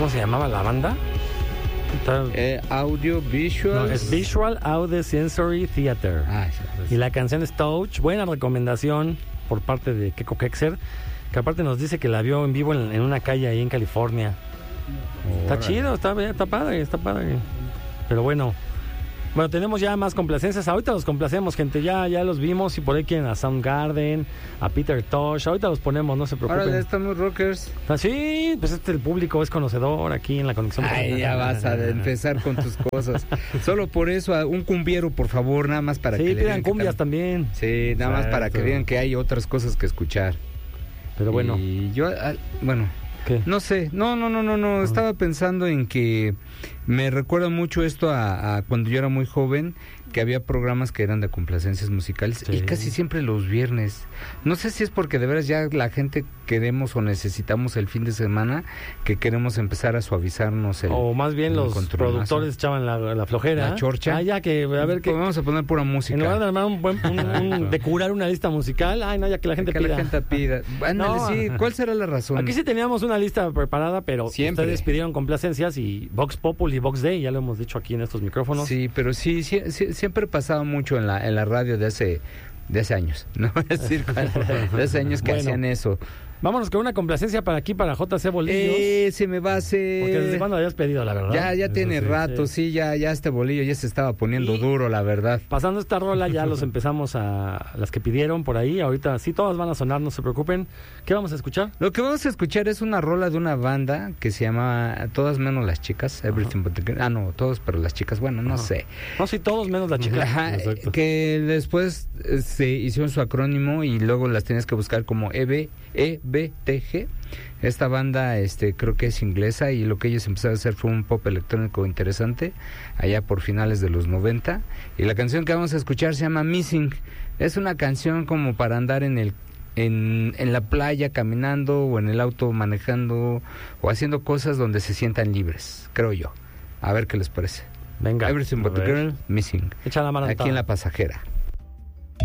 ¿cómo se llamaba la banda? Audio Visual. No, es Visual Audio Sensory Theater. Sí. Y la canción es Touch. Buena recomendación por parte de Keko Kexer, que aparte nos dice que la vio en vivo en una calle ahí en California. Está chido, está padre. Pero bueno, tenemos ya más complacencias. Ahorita los complacemos, gente. Ya los vimos. Y por ahí quieren a Soundgarden, a Peter Tosh. Ahorita los ponemos, no se preocupen. Ahora estamos rockers. Sí, pues el público es conocedor aquí en la conexión. Ya vas a empezar con tus cosas. Solo por eso, un cumbiero, por favor, nada más para que sí, pidan cumbias también. Sí, nada más para que vean que hay otras cosas que escuchar. Pero bueno. Y yo, ¿qué? No sé, no, estaba pensando en que me recuerda mucho esto a cuando yo era muy joven, que había programas que eran de complacencias musicales, y casi siempre los viernes. No sé si es porque de veras ya la gente queremos o necesitamos el fin de semana, que queremos empezar a suavizarnos o más bien los productores echaban la flojera. La chorcha. Ya que, a ver, que vamos a poner pura música. En lugar de armar de curar una lista musical, ya que la gente pida. La gente pida. Bueno, sí, ¿cuál será la razón? Aquí sí teníamos una lista preparada, pero siempre. Ustedes pidieron complacencias y Vox Populi y Vox Day, ya lo hemos dicho aquí en estos micrófonos. Sí, pero sí siempre pasaba mucho en la radio de hace años, no voy a decir de hace años que hacían eso. Vámonos con una complacencia para JC Bolillos. Se me va a hacer... Porque desde cuando habías pedido, la verdad. Ya tiene rato, sí, ya este bolillo ya se estaba poniendo duro, la verdad. Pasando esta rola, ya los empezamos a... Las que pidieron por ahí, ahorita sí, todas van a sonar, no se preocupen. ¿Qué vamos a escuchar? Lo que vamos a escuchar es una rola de una banda que se llama Todas menos las chicas, Everything But the... no, todos pero las chicas, bueno, no sé. No, sí, todos menos las chicas. Que después se hicieron su acrónimo y luego las tenías que buscar como EBTG. Esta banda creo que es inglesa, y lo que ellos empezaron a hacer fue un pop electrónico interesante allá por finales de los 90, y la canción que vamos a escuchar se llama Missing. Es una canción como para andar en la playa caminando, o en el auto manejando, o haciendo cosas donde se sientan libres, creo yo. A ver qué les parece. Venga, Everything But the Girl, Missing. Echa la mano aquí en La Pasajera.